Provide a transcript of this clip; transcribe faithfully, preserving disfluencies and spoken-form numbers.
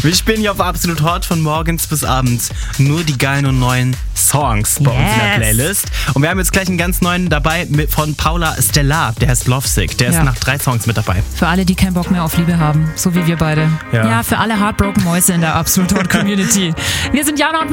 Wir spielen hier auf Absolut Hot von morgens bis abends nur die geilen und neuen Songs bei yes. uns in der Playlist. Und wir haben jetzt gleich einen ganz neuen dabei mit, von Paula Stellar, der heißt Lovesick. Der ist ja. nach drei Songs mit dabei. Für alle, die keinen Bock mehr auf Liebe haben, so wie wir beide. Ja, ja für alle Heartbroken Mäuse in der Absolut Hot Community. Wir sind Jana und